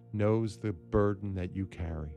knows the burden that you carry.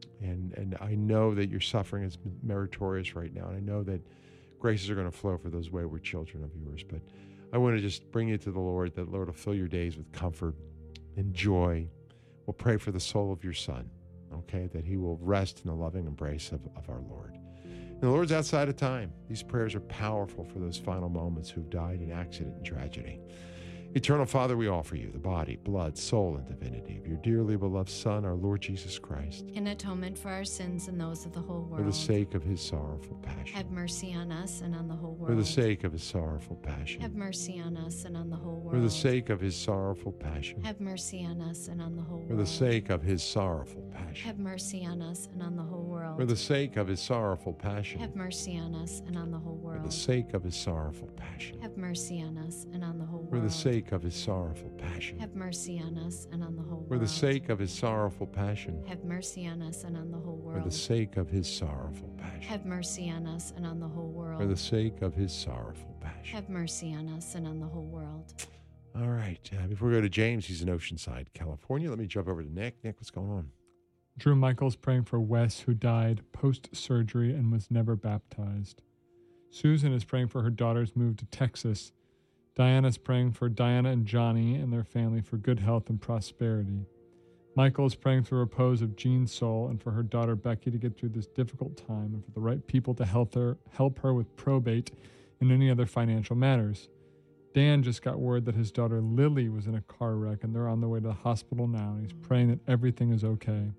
And I know that your suffering is meritorious right now. And I know that graces are going to flow for those wayward children of yours. But I want to just bring you to the Lord, that Lord will fill your days with comfort and joy. We'll pray for the soul of your son, okay, that he will rest in the loving embrace of our Lord. And the Lord's outside of time. These prayers are powerful for those final moments who've died in accident and tragedy. Eternal Father, we offer you the body, blood, soul, and divinity of your dearly beloved Son, our Lord Jesus Christ, in atonement for our sins and those of the whole world. for the sake of his sorrowful passion. Have mercy on us and on the whole world. For the sake of his sorrowful passion. Have mercy on us and on the whole world. For the sake of his sorrowful passion. Have mercy on us and on the whole world. For the sake of his sorrowful passion. Have mercy on us and on the whole world. For the sake of his sorrowful passion. Have mercy on us and on the whole world. For the sake of his sorrowful passion. Have mercy on us and on the whole world. For the sake of his sorrowful passion. Have mercy on us and on the whole world. For the sake of his sorrowful passion. Have mercy on us and on the whole world. For the sake of his sorrowful passion. Have mercy on us and on the whole world. For the sake of his sorrowful passion. Have mercy on us and on the whole world. All right. Before we go to James, he's in Oceanside, California. Let me jump over to Nick. Nick, what's going on? Drew Michael's praying for Wes, who died post-surgery and was never baptized. Susan is praying for her daughter's move to Texas. Diana's praying for Diana and Johnny and their family for good health and prosperity. Michael is praying for the repose of Jean's soul and for her daughter Becky to get through this difficult time and for the right people to help her with probate and any other financial matters. Dan just got word that his daughter Lily was in a car wreck and they're on their way to the hospital now, and he's praying that everything is okay.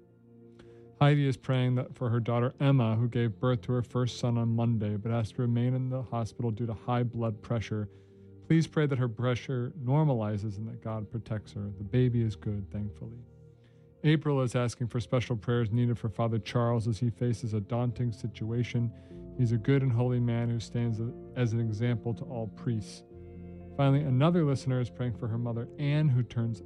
Heidi is praying that for her daughter Emma, who gave birth to her first son on Monday but has to remain in the hospital due to high blood pressure. Please pray that her pressure normalizes and that God protects her. The baby is good, thankfully. April is asking for special prayers needed for Father Charles as he faces a daunting situation. He's a good and holy man who stands as an example to all priests. Finally, another listener is praying for her mother, Anne, who turns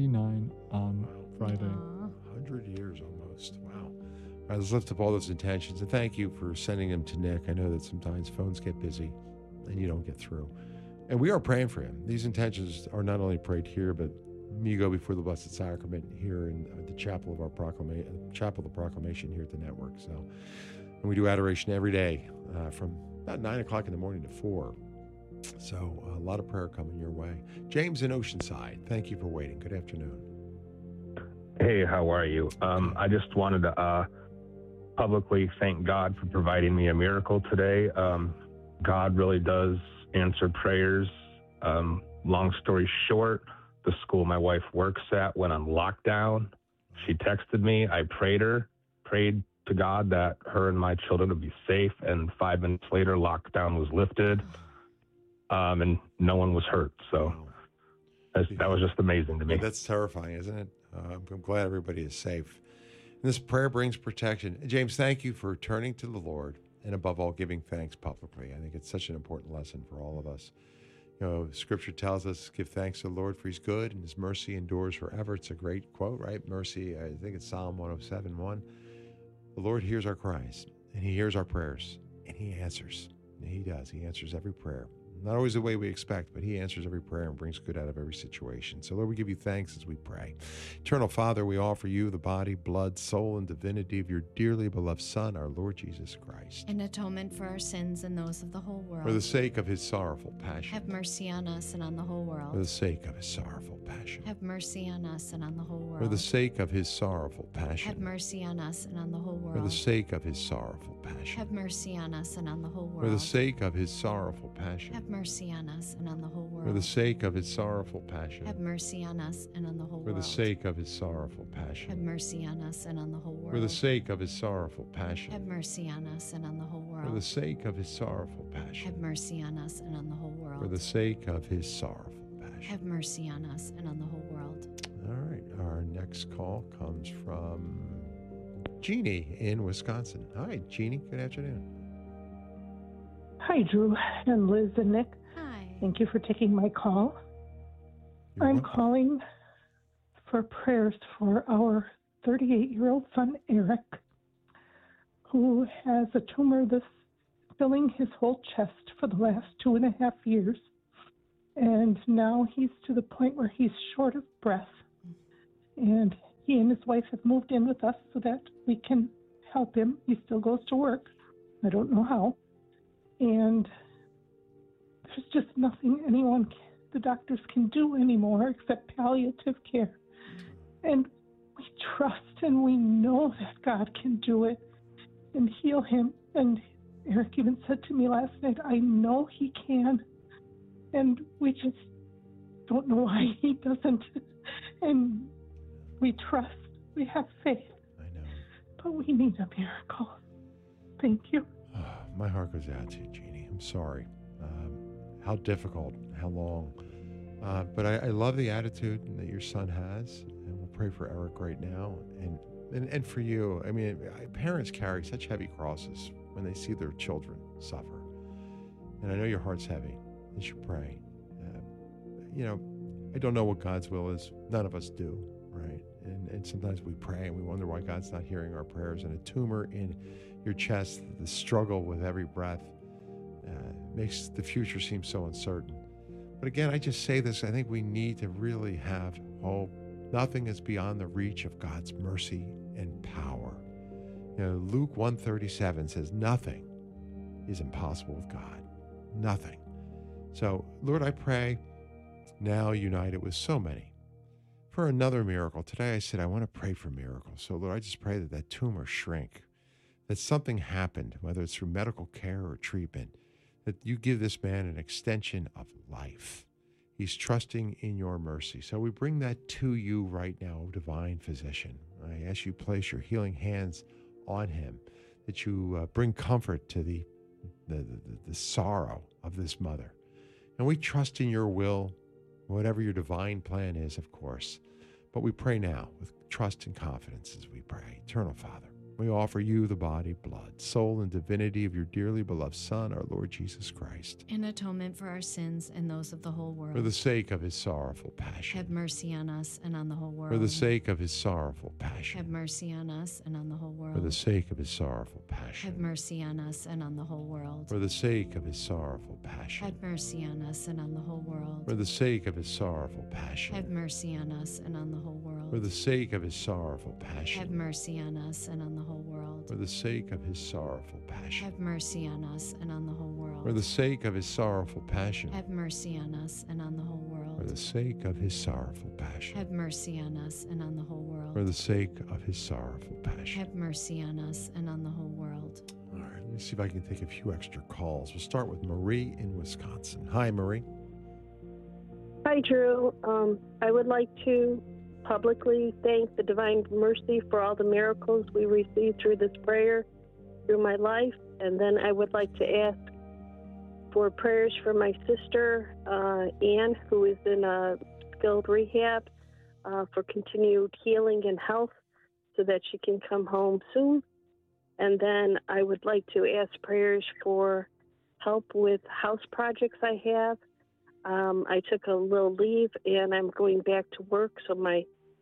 99 on Friday. 100 years almost. Wow. All right, let's lift up all those intentions. And thank you for sending them to Nick. I know that sometimes phones get busy and you don't get through. And we are praying for him. These intentions are not only prayed here, but you go before the Blessed Sacrament here in the Chapel of the Proclamation here at the network. So, and we do adoration every day from about 9 o'clock in the morning to 4. So a lot of prayer coming your way. James in Oceanside, thank you for waiting. Good afternoon. Hey, how are you? I just wanted to publicly thank God for providing me a miracle today. God really does answer prayers. Long story short, the school my wife works at went on lockdown. She texted me. I prayed to God that her and my children would be safe, and 5 minutes later, lockdown was lifted, and no one was hurt. So that was just amazing to me. That's terrifying, isn't it? I'm glad everybody is safe. And this prayer brings protection. James, thank you for turning to the Lord and above all, giving thanks publicly. I think it's such an important lesson for all of us. You know, Scripture tells us, give thanks to the Lord for He's good and His mercy endures forever. It's a great quote, right? Mercy, I think it's Psalm 107:1. The Lord hears our cries and He hears our prayers and He answers. And He does. He answers every prayer. Not always the way we expect, but He answers every prayer and brings good out of every situation. So, Lord, we give you thanks as we pray. Eternal Father, we offer you the body, blood, soul, and divinity of your dearly beloved Son, our Lord Jesus Christ. In atonement for our sins and those of the whole world. For the sake of His sorrowful passion. Have mercy on us and on the whole world. For the sake of His sorrowful passion. Have mercy on us and on the whole world. For the sake of His sorrowful passion. Have mercy on us and on the whole world. For the sake of His sorrowful passion. Have mercy on us and on the whole world. For the sake of His sorrowful passion. Have mercy on us and on the whole world. For the sake of His sorrowful passion. Have mercy on us and on the whole world. For the sake of His sorrowful passion. Have mercy on us and on the whole world. For the sake of His sorrowful passion. Have mercy on us and on the whole world. For the sake of His sorrowful passion. Have mercy on us and on the whole world. For the sake of His sorrowful passion. Have mercy on us and on the whole world. All right. Our next call comes from Jeannie in Wisconsin. Hi, Jeannie. Good afternoon. Hi, Drew and Liz and Nick. Hi. Thank you for taking my call. You're I'm welcome. calling for prayers for our 38-year-old son, Eric, who has a tumor that's filling his whole chest for the last 2.5 years. And now he's to the point where he's short of breath. And he and his wife have moved in with us so that we can help him. He still goes to work. I don't know how. And there's just nothing the doctors can do anymore except palliative care. And we trust and we know that God can do it and heal him. And Eric even said to me last night, I know he can. And we just don't know why he doesn't. And we trust. We have faith. I know. But we need a miracle. Thank you. My heart goes out to you, Jeannie. I'm sorry. How difficult, how long. But I love the attitude that your son has, and we'll pray for Eric right now, and for you. I mean, parents carry such heavy crosses when they see their children suffer, and I know your heart's heavy as you pray. I don't know what God's will is. None of us do, right? And sometimes we pray and we wonder why God's not hearing our prayers. And a tumor in your chest, the struggle with every breath, makes the future seem so uncertain. But again, I just say this, I think we need to really have hope. Nothing is beyond the reach of God's mercy and power. Luke 1:37 says, nothing is impossible with God. Nothing. So, Lord, I pray now united with so many for another miracle. Today I said, I want to pray for miracles. So, Lord, I just pray that that tumor shrink, that something happened, whether it's through medical care or treatment, that you give this man an extension of life. He's trusting in your mercy. So we bring that to you right now, divine physician. I ask you place your healing hands on him, that you bring comfort to the sorrow of this mother. And we trust in your will, whatever your divine plan is, of course. But we pray now with trust and confidence as we pray. Eternal Father, we offer you the body, blood, soul, and divinity of your dearly beloved Son, our Lord Jesus Christ. In atonement for our sins and those of the whole world. For the sake of his sorrowful passion. Have mercy on us and on the whole world. For the sake of his sorrowful passion. Have mercy on us and on the whole world. For the sake of his sorrowful passion. Have mercy on us and on the whole world. For the sake of his sorrowful passion. Have mercy on us and on the whole world. For the sake of his sorrowful passion. Have mercy on us and on the whole world. For the sake of his sorrowful passion. Have mercy on us and on the whole world. For the sake of his sorrowful passion. Have mercy on us and on the whole world. For the sake of his sorrowful passion. Have mercy on us and on the whole world. For the sake of his sorrowful passion. Have mercy on us and on the whole world. For the sake of his sorrowful passion. Have mercy on us and on the whole world. All right, let me see if I can take a few extra calls. We'll start with Marie in Wisconsin. Hi, Marie. Hi, Drew. I would like to publicly thank the Divine Mercy for all the miracles we received through this prayer through my life. And then I would like to ask for prayers for my sister, Anne, who is in a skilled rehab, for continued healing and health so that she can come home soon. And then I would like to ask prayers for help with house projects I have. I took a little leave and I'm going back to work, so my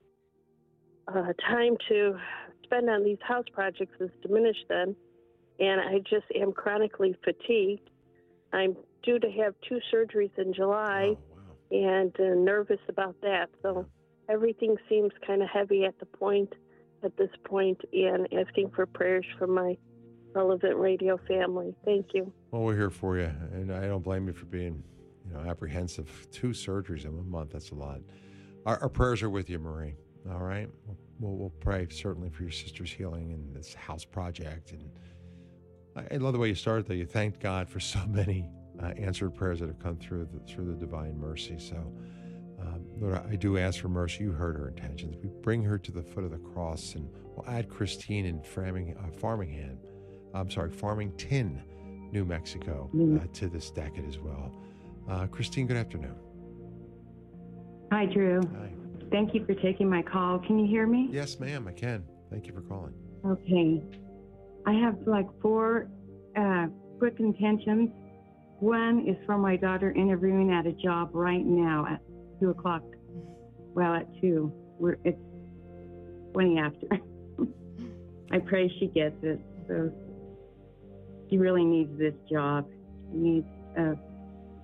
time to spend on these house projects is diminished then, and I just am chronically fatigued. I'm due to have 2 surgeries in July, Oh, wow. and nervous about that. So everything seems kind of heavy at this point, and asking for prayers from my relevant radio family. Thank you. Well, we're here for you, and I don't blame you for being, apprehensive. 2 surgeries in 1 month, that's a lot. Our prayers are with you, Marie. All right? We'll pray certainly for your sister's healing and this house project. And I love the way you started, though. You thanked God for so many answered prayers that have come through the divine mercy. So, Lord, I do ask for mercy. You heard her intentions. We bring her to the foot of the cross, and we'll add Christine in Farmington, New Mexico, to this decade as well. Christine, good afternoon. Hi, Drew. Hi. Thank you for taking my call. Can you hear me? Yes, ma'am, I can. Thank you for calling. Okay. I have 4 quick intentions. One is for my daughter interviewing at a job right now at 2 o'clock. Well, at 2. It's 20 after. I pray she gets it. So she really needs this job. She needs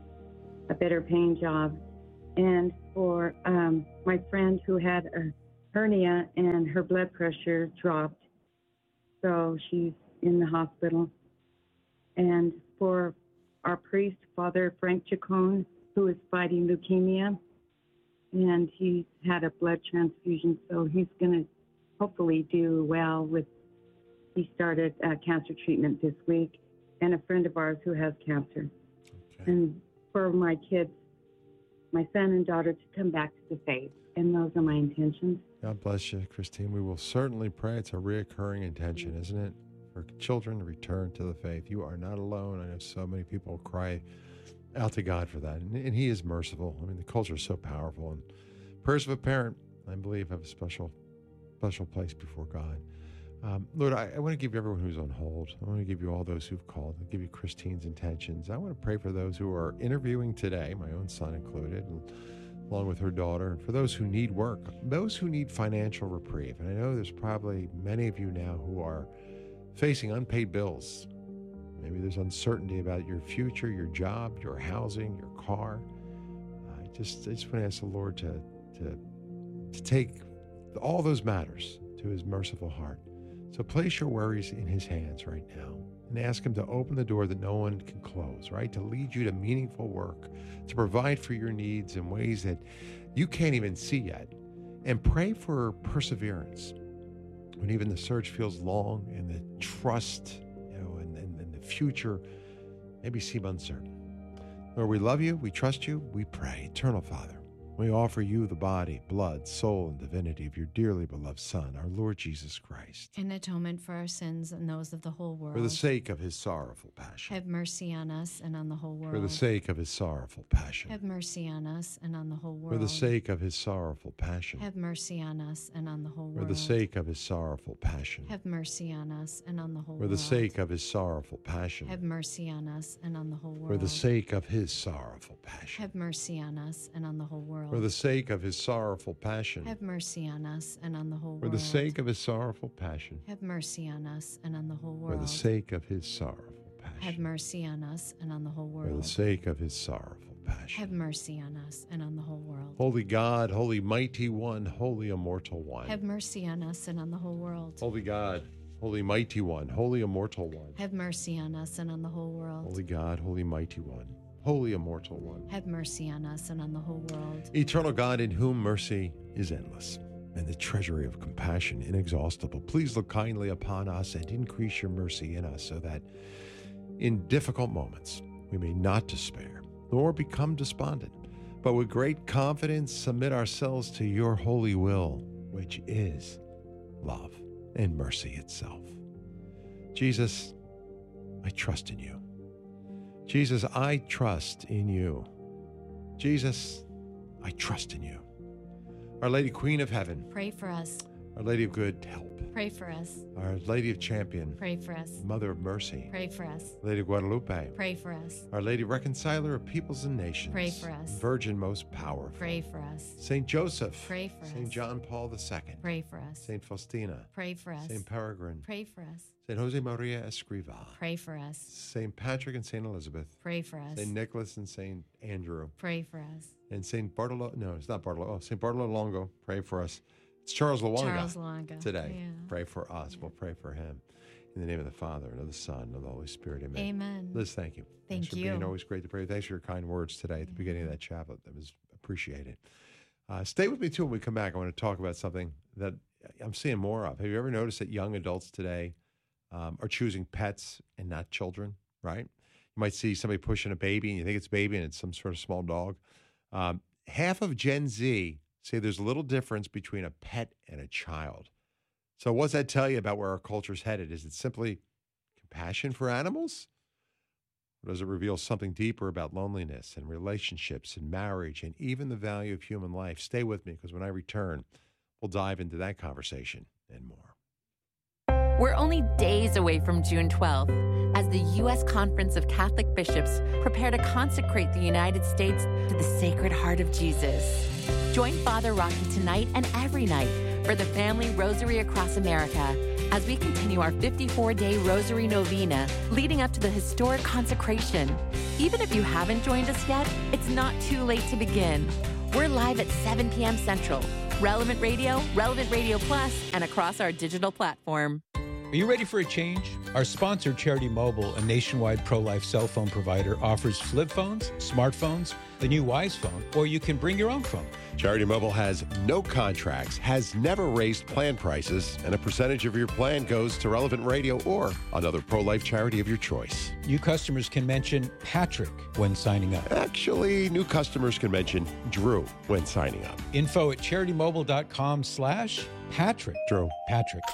a better paying job. And for my friend who had a hernia and her blood pressure dropped. So she's in the hospital. And for our priest, Father Frank Chacon, who is fighting leukemia, and he's had a blood transfusion, so he's going to hopefully do well with, he started cancer treatment this week, and a friend of ours who has cancer. Okay. And for my kids, my son and daughter, to come back to the faith. And those are my intentions. God bless you, Christine. We will certainly pray. It's a reoccurring intention, isn't it? For children to return to the faith. You are not alone. I know so many people cry out to God for that. And He is merciful. I mean, the culture is so powerful. And prayers of a parent, I believe, have a special place before God. Lord, I want to give everyone who's on hold. I want to give you all those who've called. I'll give you Christine's intentions. I want to pray for those who are interviewing today, my own son included, and along with her daughter, and for those who need work, those who need financial reprieve. And I know there's probably many of you now who are facing unpaid bills. Maybe there's uncertainty about your future, your job, your housing, your car. I just want to ask the Lord to take all those matters to His merciful heart. So place your worries in His hands right now and ask Him to open the door that no one can close, right? To lead you to meaningful work, to provide for your needs in ways that you can't even see yet. And pray for perseverance when even the search feels long and the trust, and the future maybe seem uncertain. Lord, we love you, we trust you, we pray. Eternal Father, we offer you the body, blood, soul, and divinity of your dearly beloved Son, our Lord Jesus Christ. In atonement for our sins and those of the whole world. For the sake of His sorrowful passion. Have mercy on us and on the whole world. For the sake of His sorrowful passion. Have mercy on us and on the whole world. For the sake of His sorrowful passion. Have mercy on us and on the whole world. For the sake of His sorrowful passion. Have mercy on us and on the whole world. For the sake of His sorrowful passion. Have mercy on us and on the whole world. For the sake of His sorrowful passion. Have mercy on us and on the whole world. For the sake of His sorrowful passion. Have mercy on us and on the whole world. For the sake of His sorrowful passion. Have mercy on us and on the whole world. For the sake of His sorrowful passion. Have mercy on us and on the whole world. For the sake of His sorrowful passion. Have mercy on us and on the whole world. Holy God, Holy Mighty One, Holy Immortal One. Have mercy on us and on the whole world. Holy God, Holy Mighty One, Holy Immortal One. Have mercy on us and on the whole world. Holy God, Holy Mighty One, Holy Immortal One. Have mercy on us and on the whole world. Eternal God, in whom mercy is endless, and the treasury of compassion inexhaustible, please look kindly upon us and increase your mercy in us, so that in difficult moments we may not despair, nor become despondent, but with great confidence submit ourselves to your holy will, which is love and mercy itself. Jesus, I trust in you. Jesus, I trust in you. Jesus, I trust in you. Our Lady Queen of Heaven, Pray for us. Our Lady of Good Help, Pray for us. Our Lady of Champion, Pray for us. Mother of Mercy, Pray for us. Lady of Guadalupe, Pray for us. Our Lady Reconciler of Peoples and Nations, Pray for us. Virgin most powerful, Pray for us. Saint Joseph, Pray for Saint us. John Paul II, Pray for us. Saint Faustina, Pray for us. Saint Peregrine, Pray for us. Saint Jose Maria Escrivá, Pray for us. Saint Patrick and Saint Elizabeth, Pray for us. Saint Nicholas and Saint Andrew, Pray for us. and Saint Bartolo. No, it's not Bartolo. Oh, Saint Bartolo Longo. Pray for us. It's Charles Luanga. Charles Longa. Today. Yeah. Pray for us. We'll pray for him. In the name of the Father, and of the Son, and of the Holy Spirit. Amen. Amen. Liz, thank you. Thank Thanks for you. being always great to pray. Thanks for your kind words today at the beginning of that chaplet. That was appreciated. Stay with me, too, when we come back. I want to talk about something that I'm seeing more of. Have you ever noticed that young adults today are choosing pets and not children, right? You might see somebody pushing a baby, and you think it's a baby, and it's some sort of small dog. Half of Gen Z say there's a little difference between a pet and a child. So what does that tell you about where our culture's headed? Is it simply compassion for animals? Or does it reveal something deeper about loneliness and relationships and marriage and even the value of human life? Stay with me, because when I return, we'll dive into that conversation and more. We're only days away from June 12th, as the U.S. Conference of Catholic Bishops prepare to consecrate the United States to the Sacred Heart of Jesus. Join Father Rocky tonight and every night for the Family Rosary Across America as we continue our 54-day Rosary Novena leading up to the historic consecration. Even if you haven't joined us yet, it's not too late to begin. We're live at 7 p.m. Central, Relevant Radio, Relevant Radio Plus, and across our digital platform. Are you ready for a change? Our sponsor, Charity Mobile, a nationwide pro-life cell phone provider, offers flip phones, smartphones, the new Wise phone, or you can bring your own phone. Charity Mobile has no contracts, has never raised plan prices, and a percentage of your plan goes to Relevant Radio or another pro-life charity of your choice. New customers can mention Patrick when signing up. Actually, new customers can mention Drew when signing up. Info at CharityMobile.com/Patrick. Drew. Patrick.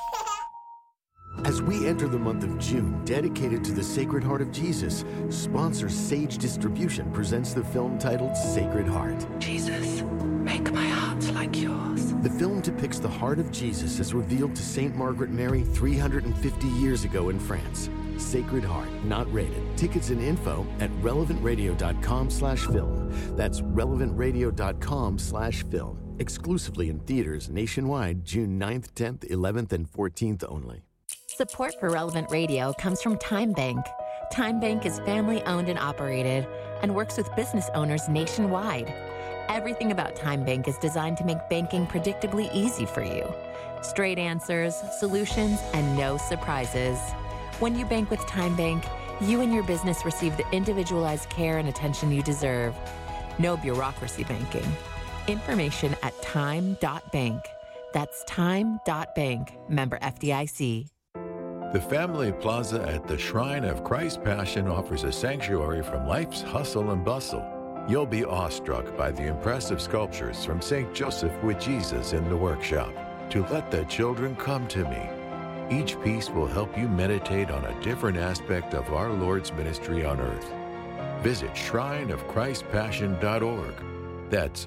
As we enter the month of June, dedicated to the Sacred Heart of Jesus, sponsor Sage Distribution presents the film titled Sacred Heart. Jesus, make my heart like yours. The film depicts the heart of Jesus as revealed to St. Margaret Mary 350 years ago in France. Sacred Heart, not rated. Tickets and info at relevantradio.com/film. That's relevantradio.com/film. Exclusively in theaters nationwide, June 9th, 10th, 11th, and 14th only. Support for Relevant Radio comes from Time Bank. Time Bank is family-owned and operated and works with business owners nationwide. Everything about Time Bank is designed to make banking predictably easy for you. Straight answers, solutions, and no surprises. When you bank with Time Bank, you and your business receive the individualized care and attention you deserve. No bureaucracy banking. Information at time.bank. That's time.bank. Member FDIC. The Family Plaza at the Shrine of Christ Passion offers a sanctuary from life's hustle and bustle. You'll be awestruck by the impressive sculptures from St. Joseph with Jesus in the workshop. To Let the Children Come to Me. Each piece will help you meditate on a different aspect of our Lord's ministry on earth. Visit shrineofchristpassion.org. That's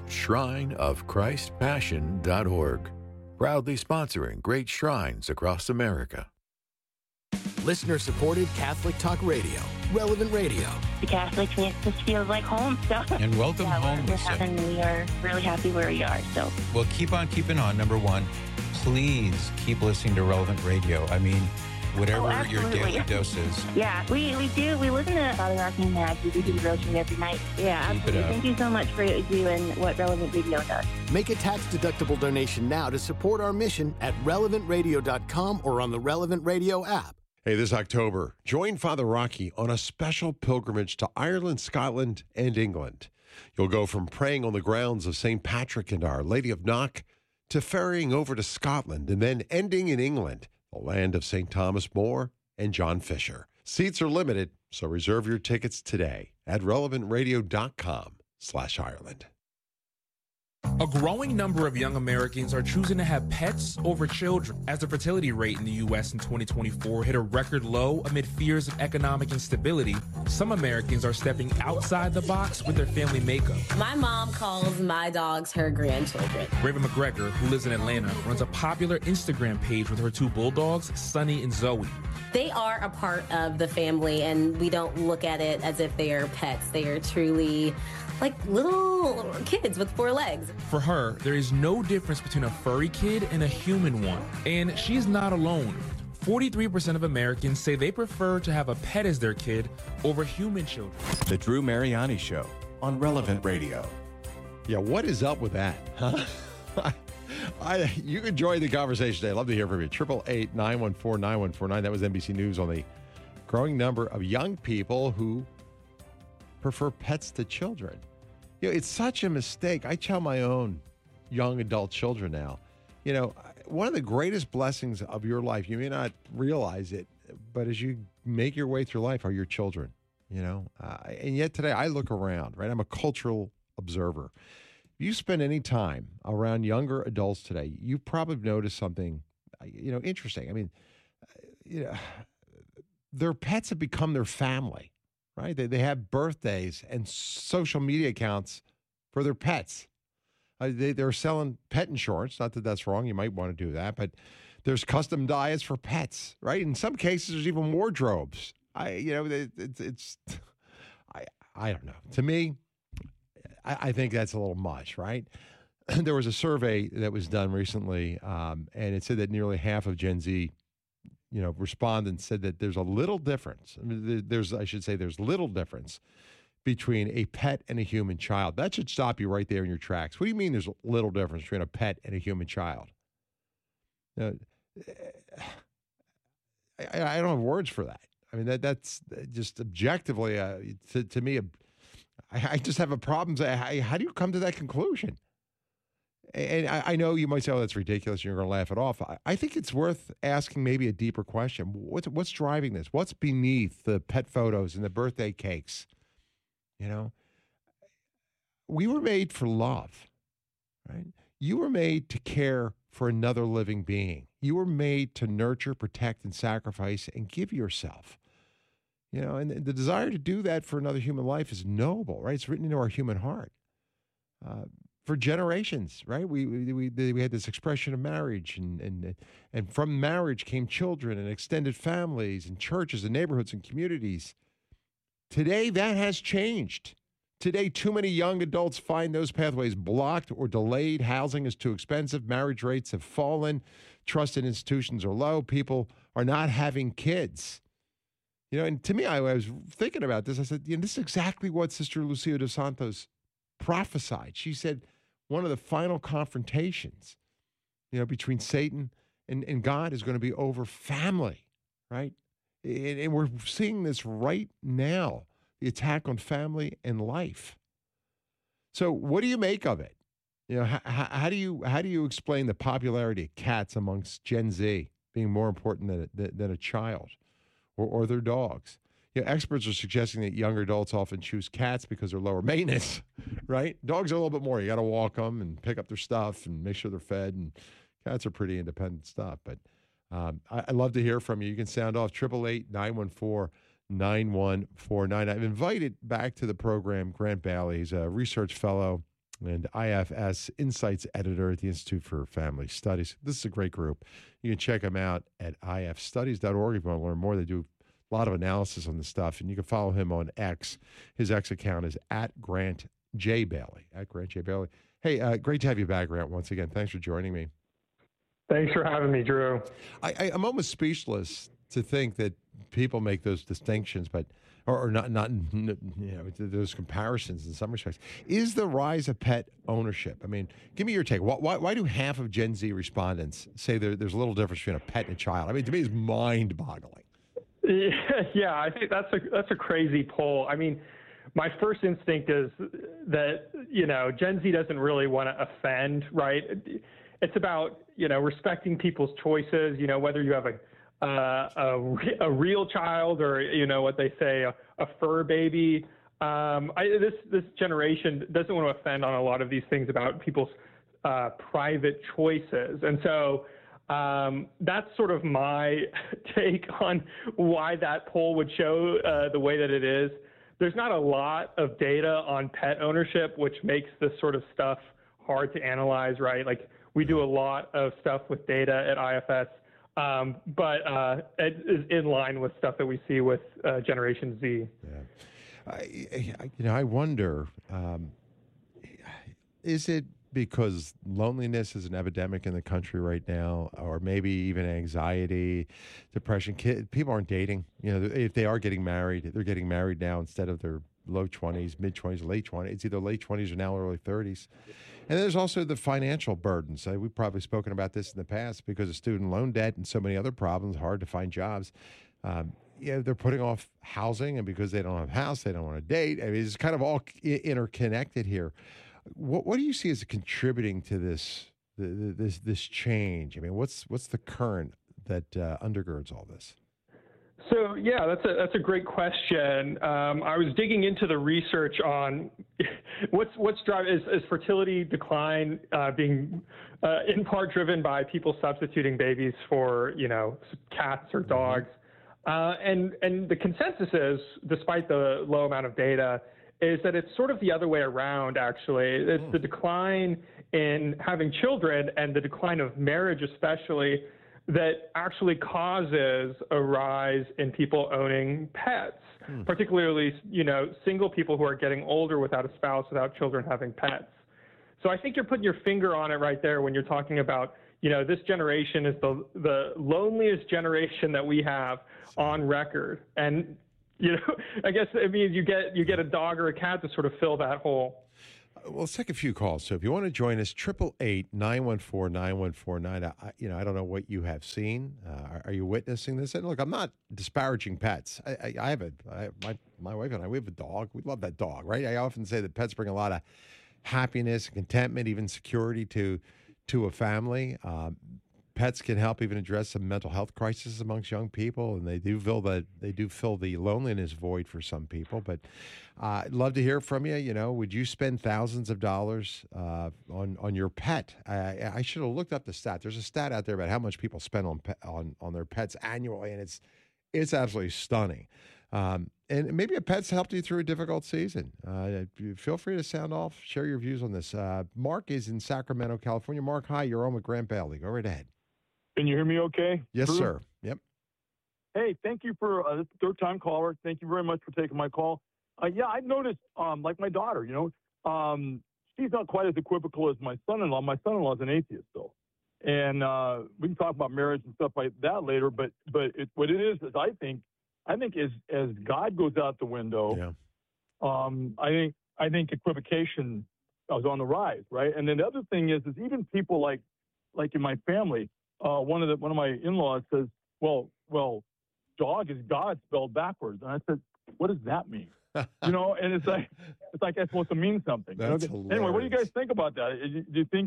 shrineofchristpassion.org. Proudly sponsoring great shrines across America. Listener-supported Catholic Talk Radio. Relevant Radio. The Catholics make this feels like home. So And welcome home, Lisa. And we are really happy where we are. So Well, keep on keeping on. Number one, please keep listening to Relevant Radio. I mean, whatever your daily dose is. Yeah, we do. We listen to Father Arcane Mag. We do the devotion every night. Yeah, Keep absolutely. it up. Thank you so much for what you do and what Relevant Radio does. Make a tax-deductible donation now to support our mission at relevantradio.com or on the Relevant Radio app. Hey, this October, join Father Rocky on a special pilgrimage to Ireland, Scotland, and England. You'll go from praying on the grounds of St. Patrick and Our Lady of Knock to ferrying over to Scotland and then ending in England, the land of St. Thomas More and John Fisher. Seats are limited, so reserve your tickets today at relevantradio.com/Ireland. A growing number of young Americans are choosing to have pets over children, as the fertility rate in the U.S. in 2024 hit a record low amid fears of economic instability. Some Americans are stepping outside the box with their family makeup. My mom calls my dogs her grandchildren. Raven McGregor, who lives in Atlanta, runs a popular Instagram page with her two bulldogs, Sunny and Zoe. They are a part of the family, and we don't look at it as if they are pets. They are truly like little kids with 4 legs. For her, there is no difference between a furry kid and a human one. And she's not alone. 43% of Americans say they prefer to have a pet as their kid over human children. The Drew Mariani Show on Relevant Radio. Yeah, what is up with that? Huh? You can join the conversation today. I'd love to hear from you. 888-914-9149. That was NBC News on the growing number of young people who prefer pets to children. You know, it's such a mistake. I tell my own young adult children now, you know, one of the greatest blessings of your life, you may not realize it, but as you make your way through life are your children, you know. And yet today I look around, right? I'm a cultural observer. If you spend any time around younger adults today, you probably noticed something, you know, interesting. I mean, you know, their pets have become their family. Right? They have birthdays and social media accounts for their pets. They're selling pet insurance. Not that that's wrong. You might want to do that. But there's custom diets for pets, right? In some cases, there's even wardrobes. I don't know. To me, I think that's a little much, right? There was a survey that was done recently, and it said that nearly half of Gen Z respondents said that there's a little difference. I mean, there's little difference between a pet and a human child. That should stop you right there in your tracks. What do you mean there's little difference between a pet and a human child? I don't have words for that. I mean, that's just objectively, to me, I just have a problem. How do you come to that conclusion? And I know you might say, oh, that's ridiculous, and you're going to laugh it off. I think it's worth asking maybe a deeper question. What's driving this? What's beneath the pet photos and the birthday cakes? You know, we were made for love, right? You were made to care for another living being. You were made to nurture, protect, and sacrifice and give yourself. You know, and the desire to do that for another human life is noble, right? It's written into our human heart. For generations, right? We had this expression of marriage, and from marriage came children and extended families and churches and neighborhoods and communities. Today, that has changed. Today, too many young adults find those pathways blocked or delayed. Housing is too expensive. Marriage rates have fallen. Trust in institutions are low. People are not having kids. You know, and to me, I was thinking about this. I said, you know, this is exactly what Sister Lucia dos Santos prophesied. She said one of the final confrontations, you know, between Satan and God is going to be over family, right? And we're seeing this right now, the attack on family and life. So what do you make of it? You know, how do you explain the popularity of cats amongst Gen Z being more important than a child or their dogs? You know, experts are suggesting that younger adults often choose cats because they're lower maintenance, right? Dogs are a little bit more. You got to walk them and pick up their stuff and make sure they're fed. And cats are pretty independent stuff. But I'd love to hear from you. You can sound off 888-914-9149. I've invited back to the program Grant Bailey. He's a research fellow and IFS Insights editor at the Institute for Family Studies. This is a great group. You can check them out at ifstudies.org if you want to learn more. They do a lot of analysis on this stuff, and you can follow him on X. His X account is @GrantJBailey. @GrantJBailey. Hey, great to have you back, Grant, once again. Thanks for joining me. Thanks for having me, Drew. I'm almost speechless to think that people make those distinctions, but or not you know, those comparisons in some respects. Is the rise of pet ownership? I mean, give me your take. Why do half of Gen Z respondents say there's a little difference between a pet and a child? I mean, to me, it's mind-boggling. Yeah, I think that's a crazy poll. I mean, my first instinct is that, you know, Gen Z doesn't really want to offend, right? It's about, you know, respecting people's choices, you know, whether you have a real child or, you know, what they say, a fur baby. This generation doesn't want to offend on a lot of these things about people's private choices. And so that's sort of my take on why that poll would show the way that it is. There's not a lot of data on pet ownership, which makes this sort of stuff hard to analyze, right? Like, we do a lot of stuff with data at IFS, but it is in line with stuff that we see with Generation Z. Yeah. I wonder, is it because loneliness is an epidemic in the country right now, or maybe even anxiety, depression? People aren't dating. You know, if they are getting married, they're getting married now instead of their low 20s, mid 20s, late 20s. It's either late 20s or now early 30s. And there's also the financial burdens. We've probably spoken about this in the past because of student loan debt and so many other problems, hard to find jobs. They're putting off housing, and because they don't have a house, they don't want to date. I mean, it's kind of all interconnected here. What do you see as contributing to this change? I mean, what's the current that undergirds all this? So yeah, that's a great question. I was digging into the research on what's driving is fertility decline being in part driven by people substituting babies for, you know, cats or dogs, and the consensus is, despite the low amount of data, is that it's sort of the other way around. Actually, it's the decline in having children and the decline of marriage, especially, that actually causes a rise in people owning pets, particularly, you know, single people who are getting older without a spouse, without children, having pets. So I think you're putting your finger on it right there when you're talking about, you know, this generation is the loneliest generation that we have on record. And I guess it means you get a dog or a cat to sort of fill that hole. Well, let's take a few calls. So if you want to join us, 888-914-9149. I don't know what you have seen. Are you witnessing this? And look, I'm not disparaging pets. My wife and I, we have a dog. We love that dog, right? I often say that pets bring a lot of happiness, contentment, even security to a family. Pets can help even address some mental health crises amongst young people, and they do fill the loneliness void for some people. But I'd love to hear from you. Would you spend thousands of dollars on your pet? I should have looked up the stat. There's a stat out there about how much people spend on their pets annually, and it's absolutely stunning. And maybe a pet's helped you through a difficult season. Feel free to sound off, share your views on this. Mark is in Sacramento, California. Mark, hi, you're on with Grant Bailey. Go right ahead. Can you hear me okay? Yes, Drew? sir. Yep. Hey, thank you for this third-time caller. Thank you very much for taking my call. Yeah, I've noticed, like my daughter, she's not quite as equivocal as my son-in-law. My son-in-law is an atheist, though. And we can talk about marriage and stuff like that later. But what it is I think as God goes out the window, I think equivocation is on the rise, right? And then the other thing is even people like in my family. One of my in-laws says, well, dog is God spelled backwards. And I said, what does that mean? And it's like that's supposed to mean something. That's anyway, what do you guys think about that? Do you think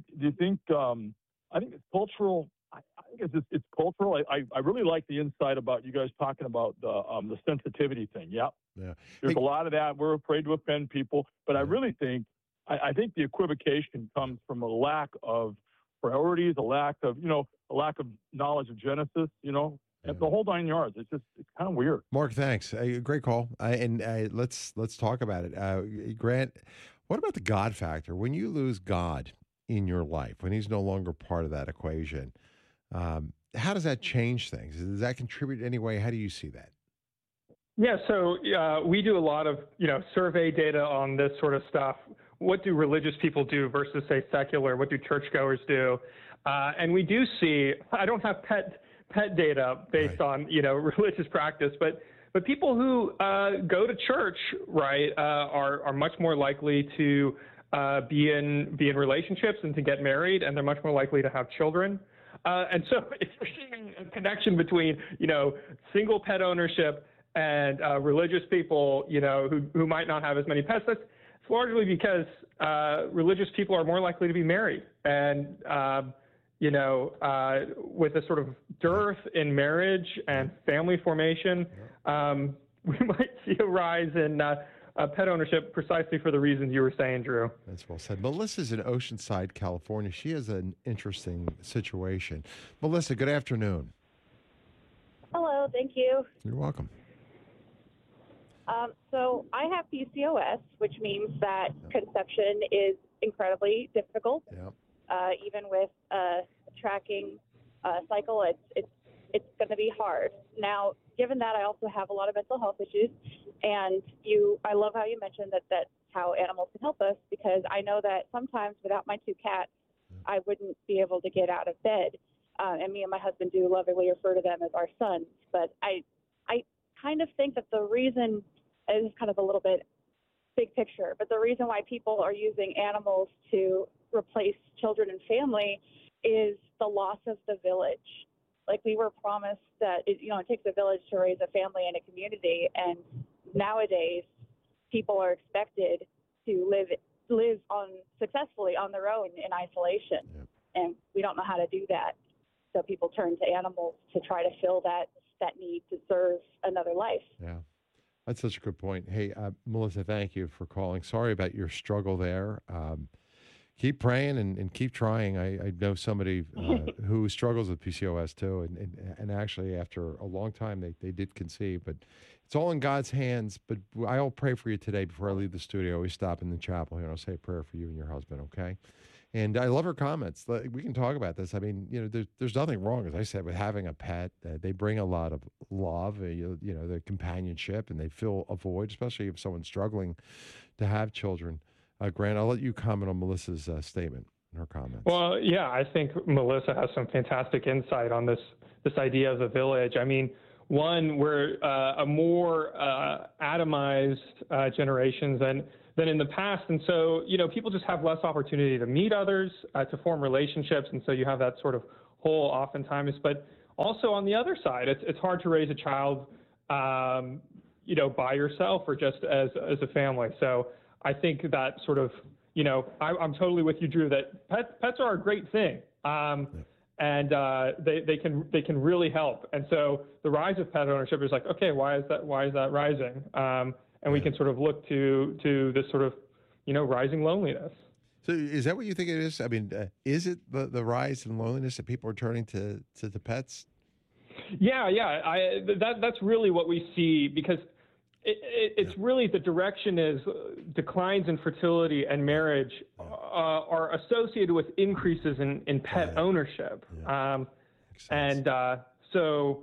I think it's cultural. I think it's cultural. I really like the insight about you guys talking about the sensitivity thing. Yeah. There's a lot of that. We're afraid to offend people, but I really think I think the equivocation comes from a lack of priorities, a lack of knowledge of Genesis, and the whole 9 yards. It's kind of weird. Mark, thanks. Great call. Let's talk about it. Grant, what about the God factor? When you lose God in your life, when he's no longer part of that equation, how does that change things? Does that contribute in any way? How do you see that? Yeah, so we do a lot of survey data on this sort of stuff. What do religious people do versus, say, secular? What do churchgoers do? And we do see, I don't have pet data based on religious practice, but people who go to church, right, are much more likely to be in relationships and to get married, and they're much more likely to have children. And so if you're seeing a connection between single pet ownership and religious people, who might not have as many pets, it's largely because religious people are more likely to be married. And, with a sort of dearth in marriage and family formation, we might see a rise in pet ownership precisely for the reasons you were saying, Drew. That's well said. Melissa's in Oceanside, California. She has an interesting situation. Melissa, good afternoon. Hello, thank you. You're welcome. So I have PCOS, which means that conception is incredibly difficult. Even with a tracking cycle, it's going to be hard. Now, given that, I also have a lot of mental health issues, and I love how you mentioned that's how animals can help us, because I know that sometimes without my 2 cats, I wouldn't be able to get out of bed. And me and my husband do lovingly refer to them as our sons. But I kind of think that the reason is kind of a little bit big picture, but the reason why people are using animals to replace children and family is the loss of the village. Like, we were promised that it takes a village to raise a family and a community, and nowadays people are expected to live successfully on their own in isolation, and we don't know how to do that. So people turn to animals to try to fill that need to serve another life. Yeah. That's such a good point. Hey, Melissa, thank you for calling. Sorry about your struggle there. Keep praying and keep trying. I know somebody who struggles with PCOS too, and actually after a long time they did conceive, but it's all in God's hands. But I'll pray for you today before I leave the studio. I always stop in the chapel here and I'll say a prayer for you and your husband, okay? And I love her comments. We can talk about this. I mean, there's nothing wrong, as I said, with having a pet. They bring a lot of love, the companionship, and they fill a void, especially if someone's struggling to have children. Grant, I'll let you comment on Melissa's statement and her comments. Well, yeah, I think Melissa has some fantastic insight on this idea of the village. I mean, One, we're a more atomized generations than in the past. And so, people just have less opportunity to meet others, to form relationships. And so you have that sort of hole oftentimes. But also on the other side, it's hard to raise a child, by yourself or just as a family. So I think that sort of, I'm totally with you, Drew, that pets are a great thing. And they can really help. And so the rise of pet ownership is like, okay, why is that rising? And we can sort of look to this sort of, rising loneliness. So is that what you think it is? I mean, is it the rise in loneliness that people are turning to the pets? Yeah. That's really what we see, because it's really the direction is declines in fertility and marriage are associated with increases in pet ownership. So,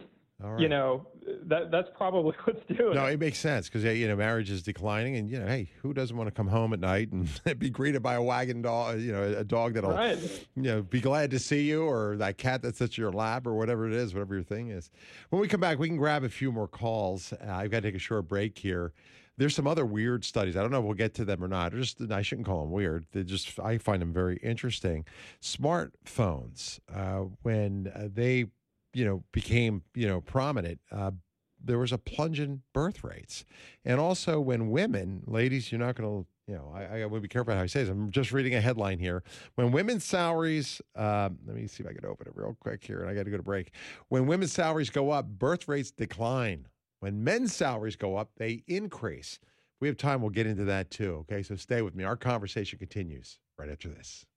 that's probably what's doing it. No, it makes sense because, marriage is declining and, hey, who doesn't want to come home at night and be greeted by a wagging dog, a dog that'll, be glad to see you, or that cat that sits in your lap, or whatever it is, whatever your thing is. When we come back, we can grab a few more calls. I've got to take a short break here. There's some other weird studies. I don't know if we'll get to them or not. I shouldn't call them weird. I find them very interesting. Smartphones, when they became, prominent, there was a plunge in birth rates. And also when women, ladies, you're not going to, I want to be careful how I say this. I'm just reading a headline here. When women's salaries, let me see if I can open it real quick here, and I got to go to break. When women's salaries go up, birth rates decline. When men's salaries go up, they increase. If we have time, we'll get into that too. Okay, so stay with me. Our conversation continues right after this.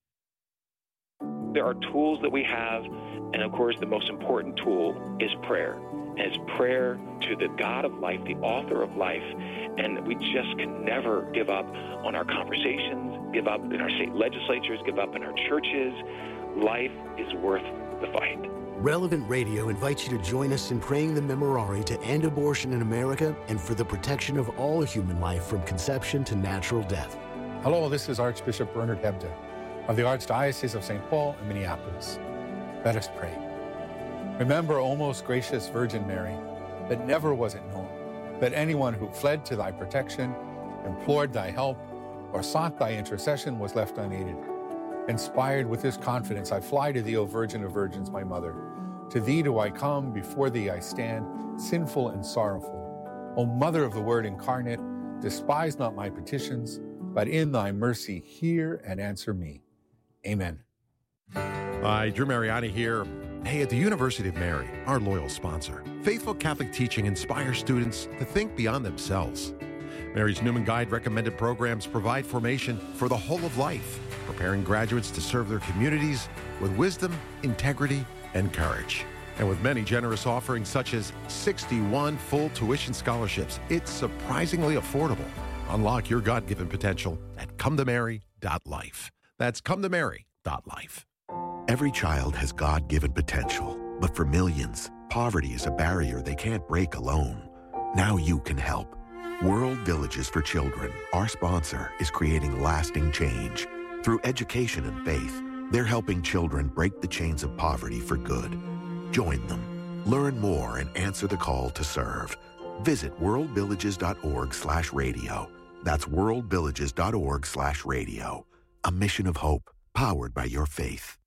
There are tools that we have, and of course, the most important tool is prayer. And it's prayer to the God of life, the author of life. And we just can never give up on our conversations, give up in our state legislatures, give up in our churches. Life is worth the fight. Relevant Radio invites you to join us in praying the Memorare to end abortion in America and for the protection of all human life from conception to natural death. Hello, this is Archbishop Bernard Hebda of the Archdiocese of St. Paul and Minneapolis. Let us pray. Remember, O most gracious Virgin Mary, that never was it known that anyone who fled to thy protection, implored thy help, or sought thy intercession was left unaided. Inspired with this confidence, I fly to thee, O Virgin of Virgins, my mother. To thee do I come, before thee I stand, sinful and sorrowful. O Mother of the Word incarnate, despise not my petitions, but in thy mercy hear and answer me. Amen. Hi, Drew Mariani here. Hey, at the University of Mary, our loyal sponsor, faithful Catholic teaching inspires students to think beyond themselves. Mary's Newman Guide recommended programs provide formation for the whole of life, preparing graduates to serve their communities with wisdom, integrity, and courage. And with many generous offerings such as 61 full tuition scholarships, it's surprisingly affordable. Unlock your God-given potential at cometomary.life. That's cometomary.life. Every child has God-given potential, but for millions, poverty is a barrier they can't break alone. Now you can help. World Villages for Children, our sponsor, is creating lasting change. Through education and faith, they're helping children break the chains of poverty for good. Join them. Learn more and answer the call to serve. Visit worldvillages.org/radio. That's worldvillages.org/radio. A mission of hope, powered by your faith.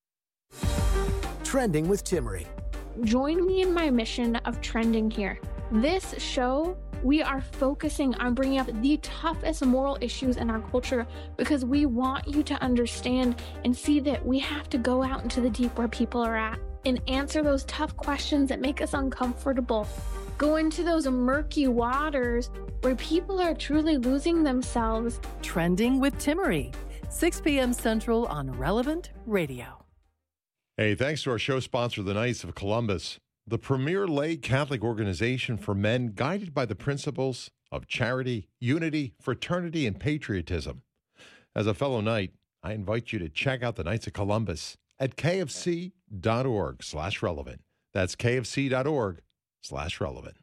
Trending with Timmerie. Join me in my mission of trending here. This show, we are focusing on bringing up the toughest moral issues in our culture because we want you to understand and see that we have to go out into the deep where people are at and answer those tough questions that make us uncomfortable. Go into those murky waters where people are truly losing themselves. Trending with Timmerie, 6 p.m. Central on Relevant Radio. Hey, thanks to our show sponsor, the Knights of Columbus, the premier lay Catholic organization for men guided by the principles of charity, unity, fraternity, and patriotism. As a fellow Knight, I invite you to check out the Knights of Columbus at kfc.org/relevant. That's kfc.org/relevant.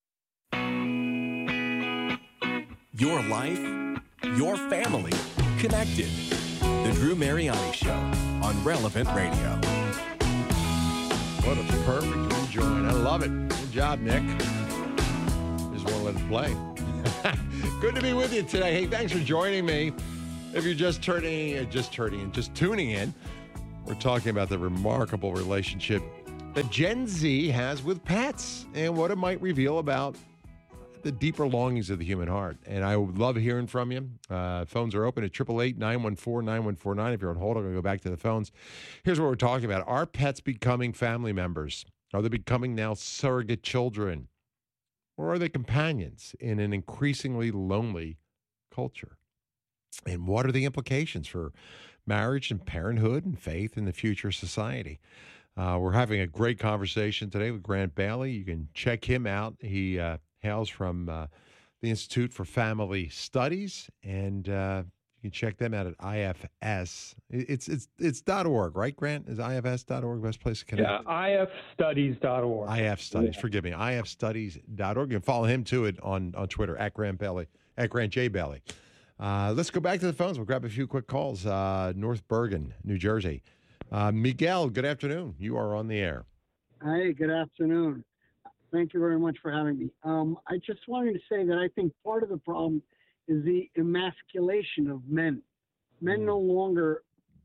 Your life, your family, connected. The Drew Mariani Show on Relevant Radio. What a perfect join. I love it. Good job, Nick. Just want to let it play. Good to be with you today. Hey, thanks for joining me. If you're just tuning in, we're talking about the remarkable relationship that Gen Z has with pets and what it might reveal about the deeper longings of the human heart. And I would love hearing from you. Phones are open at 888-914-9149. If you're on hold, I'm going to go back to the phones. Here's what we're talking about. Are pets becoming family members? Are they becoming now surrogate children? Or are they companions in an increasingly lonely culture? And what are the implications for marriage and parenthood and faith in the future society? We're having a great conversation today with Grant Bailey. You can check him out. He hails from the Institute for Family Studies, and you can check them out at IFS. It's .org, right, Grant? Is IFS.org the best place to connect? Yeah, ifstudies.org. IF Studies, forgive me, ifstudies.org. You can follow him, too, on Twitter, at Grant Bailey, at Grant J. Bailey. Let's go back to the phones. We'll grab a few quick calls. North Bergen, New Jersey. Miguel, good afternoon. You are on the air. Hey, good afternoon. Thank you very much for having me. I just wanted to say that I think part of the problem is the emasculation of men. Men no longer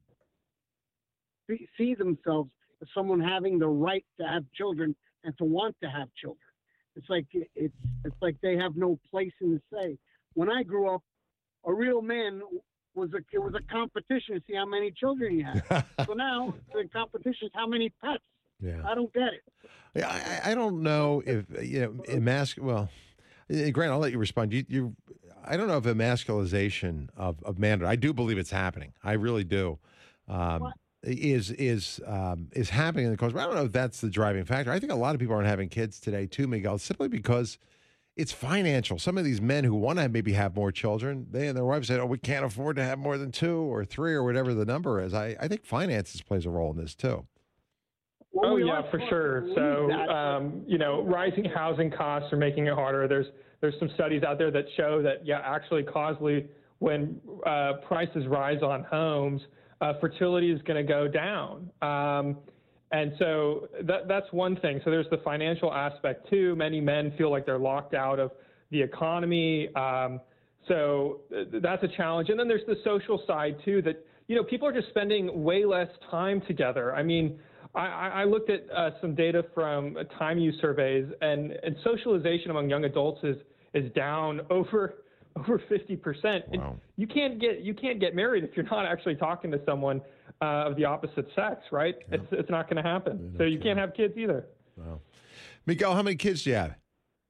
see themselves as someone having the right to have children and to want to have children. It's like they have no place in the say. When I grew up, a real man was a competition to see how many children he had. So now the competition is how many pets. Yeah. I don't get it. Yeah, I don't know if well, Grant, I'll let you respond. I don't know if emasculization of manhood. I do believe it's happening. I really do. Is happening in the culture. I don't know if that's the driving factor. I think a lot of people aren't having kids today too, Miguel, simply because it's financial. Some of these men who want to maybe have more children, they and their wives say, "Oh, we can't afford to have more than 2 or 3 or whatever the number is." I think finances plays a role in this too. Oh, yeah, for sure. So, rising housing costs are making it harder. There's some studies out there that show that, actually causally, when prices rise on homes, fertility is going to go down. And so that's one thing. So there's the financial aspect, too. Many men feel like they're locked out of the economy. So that's a challenge. And then there's the social side, too, that, people are just spending way less time together. I mean, I looked at some data from time use surveys, and socialization among young adults is down over 50%. Wow. And you can't get married if you're not actually talking to someone of the opposite sex, right? Yeah. It's not going to happen. So you can't have kids either. Wow. Miguel, how many kids do you have?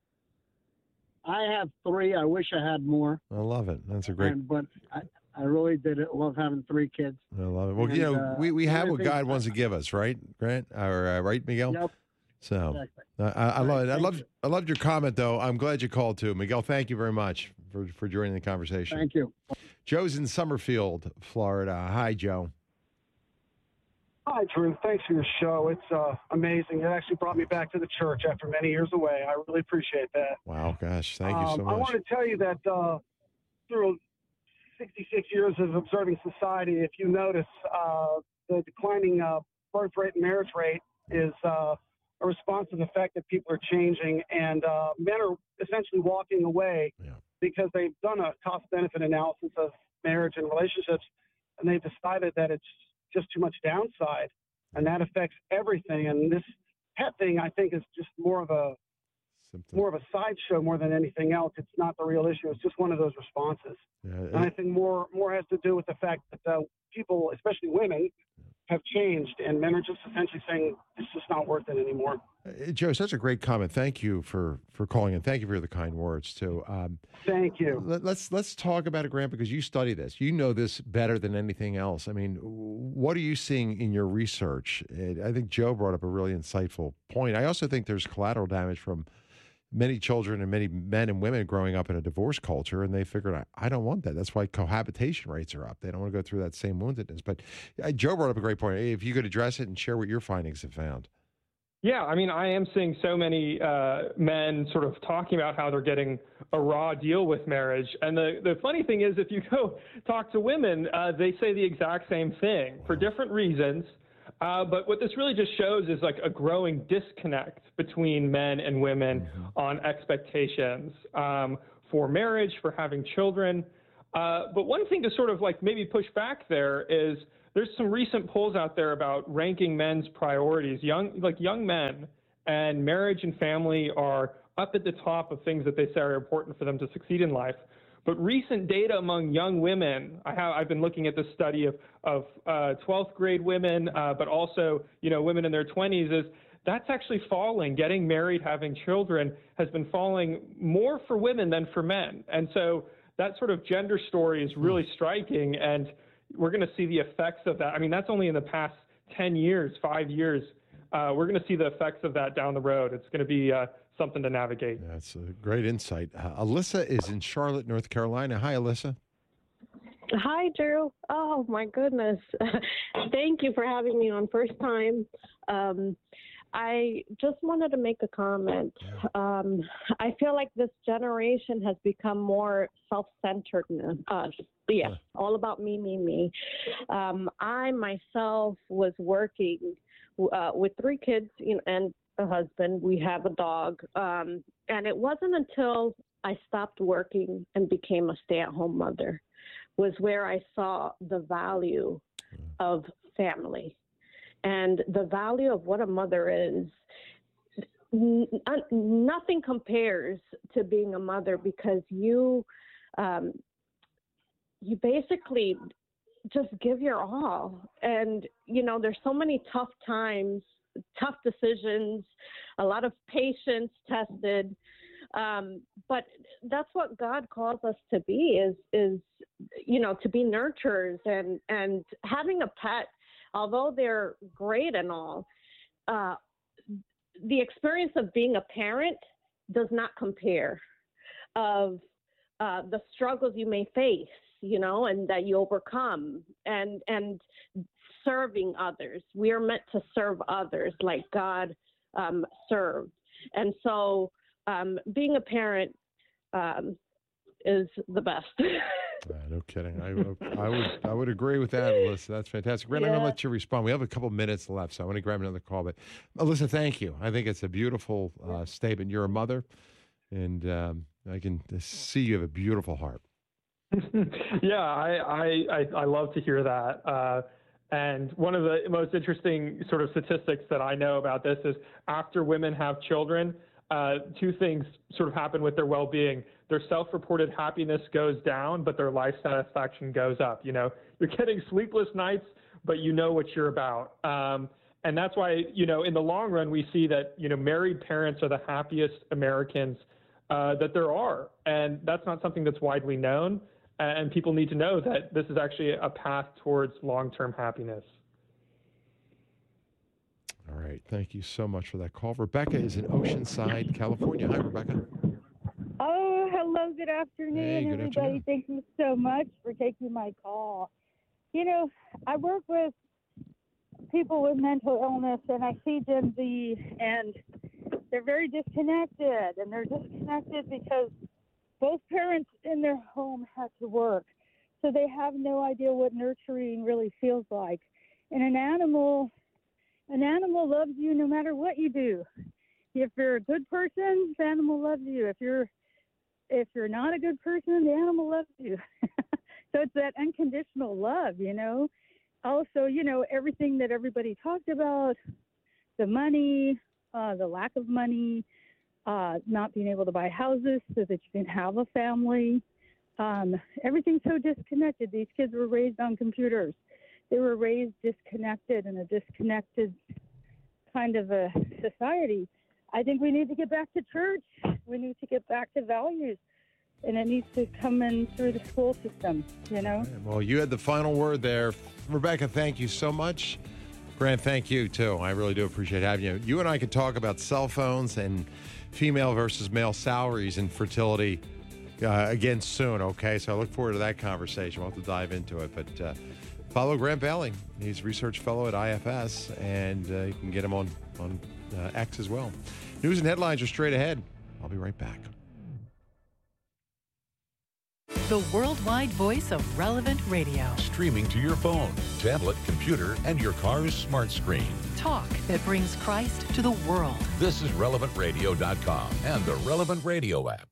I have 3. I wish I had more. I love it. That's a great. But I really did love having 3 kids. I love it. Well, we have what God wants to give us, right, Grant? Or right, Miguel? Yep. So exactly. I love it. I loved your comment, though. I'm glad you called too, Miguel. Thank you very much for joining the conversation. Thank you. Joe's in Summerfield, Florida. Hi, Joe. Hi, Drew. Thanks for your show. It's amazing. It actually brought me back to the church after many years away. I really appreciate that. Wow, gosh, thank you so much. I want to tell you that through 66 years of observing society, if you notice, the declining birth rate and marriage rate is a response to the fact that people are changing, and men are essentially walking away because they've done a cost-benefit analysis of marriage and relationships, and they've decided that it's just too much downside, and that affects everything. And this pet thing, I think, is just more of a sideshow more than anything else. It's not the real issue. It's just one of those responses. Yeah, and I think more has to do with the fact that people, especially women, have changed, and men are just essentially saying it's just not worth it anymore. Joe, such a great comment. Thank you for calling, and thank you for the kind words too. Thank you. Let's talk about it, Grant, because you study this. You know this better than anything else. I mean, what are you seeing in your research? I think Joe brought up a really insightful point. I also think there's collateral damage from many children and many men and women growing up in a divorce culture, and they figured, I don't want that. That's why cohabitation rates are up. They don't want to go through that same woundedness. But Joe brought up a great point. If you could address it and share what your findings have found. Yeah, I mean, I am seeing so many men sort of talking about how they're getting a raw deal with marriage. And the funny thing is, if you go talk to women, they say the exact same thing for different reasons. But what this really just shows is like a growing disconnect between men and women on expectations for marriage, for having children. But one thing to sort of like maybe push back there is there's some recent polls out there about ranking men's priorities. Young men and marriage and family are up at the top of things that they say are important for them to succeed in life. But recent data among young women, I've been looking at this study of 12th grade women, but also women in their 20s, is that's actually falling. Getting married, having children has been falling more for women than for men. And so that sort of gender story is really striking, and we're going to see the effects of that. I mean, that's only in the past 10 years, 5 years. We're going to see the effects of that down the road. It's going to be something to navigate. That's a great insight. Alyssa is in Charlotte, North Carolina. Hi, Alyssa. Hi, Drew. Oh, my goodness. Thank you for having me on first time. I just wanted to make a comment. I feel like this generation has become more self-centered. All about me. I myself was working with 3 kids and a husband. We have a dog. And it wasn't until I stopped working and became a stay-at-home mother was where I saw the value of family and the value of what a mother is. Nothing compares to being a mother because you basically just give your all. And, there's so many tough times, tough decisions, a lot of patience tested. But that's what God calls us to be is to be nurturers and having a pet, although they're great and all, the experience of being a parent does not compare of the struggles you may face, and that you overcome and serving others. We are meant to serve others like God served. And so being a parent is the best. No kidding. I would agree with that, Alyssa. That's fantastic. Brent, I'm going to let you respond. We have a couple minutes left, so I want to grab another call. But Alyssa, thank you. I think it's a beautiful statement. You're a mother, and I can see you have a beautiful heart. Yeah, I love to hear that. And one of the most interesting sort of statistics that I know about this is after women have children, 2 things sort of happen with their well-being. Their self-reported happiness goes down, but their life satisfaction goes up. You're getting sleepless nights, but you know what you're about. And that's why, in the long run, we see that, married parents are the happiest Americans that there are. And that's not something that's widely known. And people need to know that this is actually a path towards long-term happiness. All right. Thank you so much for that call. Rebecca is in Oceanside, California. Hi, Rebecca. Oh, hello. Good afternoon, hey, good everybody. Afternoon. Thank you so much for taking my call. I work with people with mental illness, and I see Gen Z, and they're very disconnected. And they're disconnected because both parents in their home had to work. So they have no idea what nurturing really feels like. And an animal loves you no matter what you do. If you're a good person, the animal loves you. If you're not a good person, the animal loves you. So it's that unconditional love, Also, everything that everybody talked about, the money, the lack of money, not being able to buy houses so that you can have a family. Everything's so disconnected. These kids were raised on computers. They were raised disconnected in a disconnected kind of a society. I think we need to get back to church. We need to get back to values. And it needs to come in through the school system, Well, you had the final word there. Rebecca, thank you so much. Grant, thank you, too. I really do appreciate having you. You and I could talk about cell phones and female versus male salaries and fertility again soon, okay? So I look forward to that conversation. We'll have to dive into it. But follow Grant Bailey. He's research fellow at IFS, and you can get him on X as well. News and headlines are straight ahead. I'll be right back. the worldwide voice of Relevant Radio. Streaming to your phone, tablet, computer, and your car's smart screen. Talk that brings Christ to the world. This is RelevantRadio.com and the Relevant Radio app.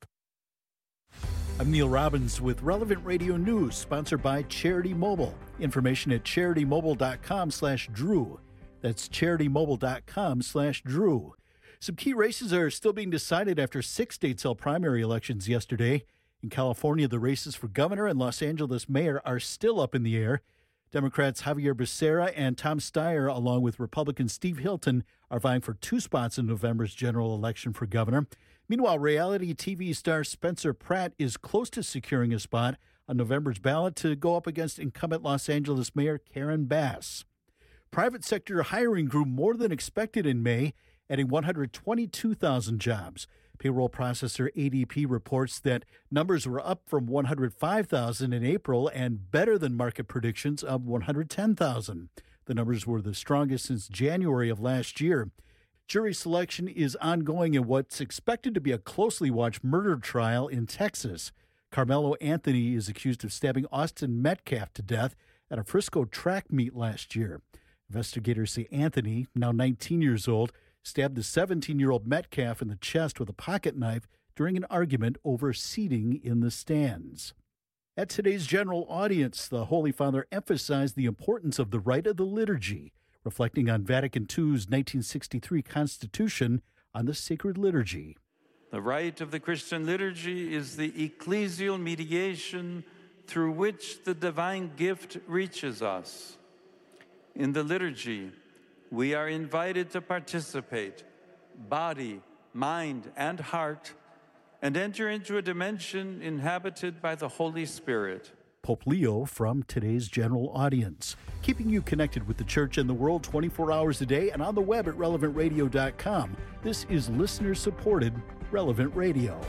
I'm Neil Robbins with Relevant Radio News, sponsored by Charity Mobile. Information at CharityMobile.com/Drew. That's CharityMobile.com/Drew. Some key races are still being decided after 6 states held primary elections yesterday. In California, the races for governor and Los Angeles mayor are still up in the air. Democrats Javier Becerra and Tom Steyer, along with Republican Steve Hilton, are vying for 2 spots in November's general election for governor. Meanwhile, reality TV star Spencer Pratt is close to securing a spot on November's ballot to go up against incumbent Los Angeles Mayor Karen Bass. Private sector hiring grew more than expected in May, adding 122,000 jobs. Payroll processor ADP reports that numbers were up from 105,000 in April and better than market predictions of 110,000. The numbers were the strongest since January of last year. Jury selection is ongoing in what's expected to be a closely watched murder trial in Texas. Carmelo Anthony is accused of stabbing Austin Metcalf to death at a Frisco track meet last year. Investigators say Anthony, now 19 years old, stabbed the 17-year-old Metcalf in the chest with a pocket knife during an argument over seating in the stands. At today's general audience, the Holy Father emphasized the importance of the rite of the liturgy, reflecting on Vatican II's 1963 Constitution on the sacred liturgy. The rite of the Christian liturgy is the ecclesial mediation through which the divine gift reaches us. In the liturgy, we are invited to participate, body, mind, and heart, and enter into a dimension inhabited by the Holy Spirit. Pope Leo from today's general audience, keeping you connected with the church and the world 24 hours a day and on the web at relevantradio.com. This is listener-supported Relevant Radio.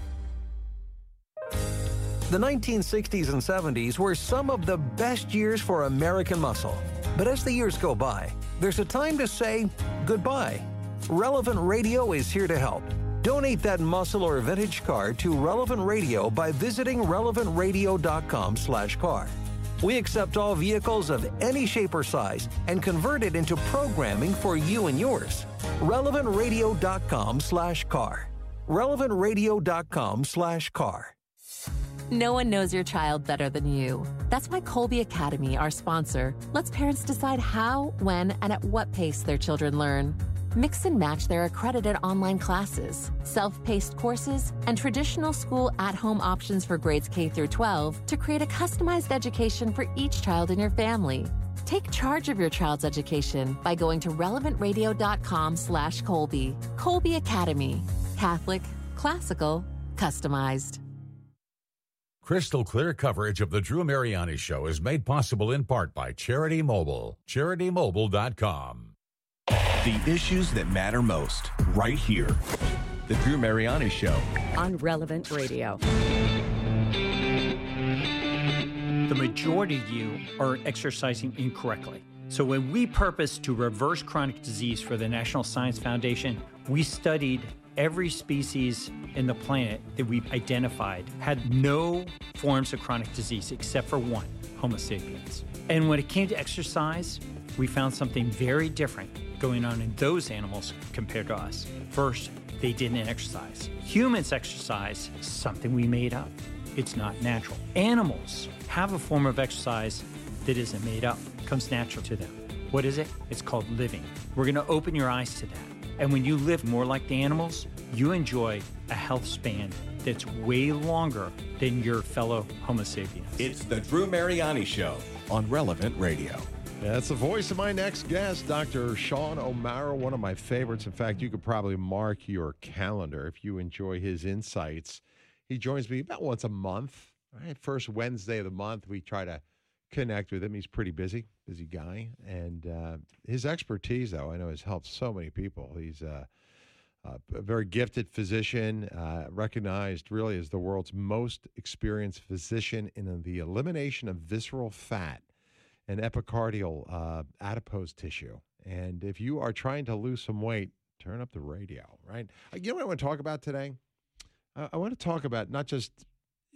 The 1960s and 70s were some of the best years for American muscle. But as the years go by, there's a time to say goodbye. Relevant Radio is here to help. Donate that muscle or vintage car to Relevant Radio by visiting relevantradio.com/car. We accept all vehicles of any shape or size and convert it into programming for you and yours. relevantradio.com/car. relevantradio.com/car. No one knows your child better than you. That's why Colby Academy, our sponsor, lets parents decide how, when, and at what pace their children learn. Mix and match their accredited online classes, self-paced courses, and traditional school at-home options for grades K through 12 to create a customized education for each child in your family. Take charge of your child's education by going to relevantradio.com/Colby. Colby Academy. Catholic, classical, customized. Crystal clear coverage of the Drew Mariani Show is made possible in part by Charity Mobile. CharityMobile.com. The issues that matter most, right here. The Drew Mariani Show. On Relevant Radio. The majority of you are exercising incorrectly. So when we purposed to reverse chronic disease for the National Science Foundation, we studied every species in the planet that we identified had no forms of chronic disease except for one, Homo sapiens. And when it came to exercise, we found something very different going on in those animals compared to us. First, they didn't exercise. Humans exercise, something we made up. It's not natural. Animals have a form of exercise that isn't made up, comes natural to them. What is it? It's called living. We're going to open your eyes to that. And when you live more like the animals, you enjoy a health span that's way longer than your fellow Homo sapiens. It's the Drew Mariani Show on Relevant Radio. That's the voice of my next guest, Dr. Sean O'Mara, one of my favorites. In fact, you could probably mark your calendar if you enjoy his insights. He joins me about once a month. Right? First Wednesday of the month, we try to connect with him. He's pretty busy guy. And his expertise, though, I know has helped so many people. He's a very gifted physician, recognized really as the world's most experienced physician in the elimination of visceral fat and epicardial adipose tissue. And if you are trying to lose some weight, turn up the radio, right? You know what I want to talk about today? I want to talk about not just,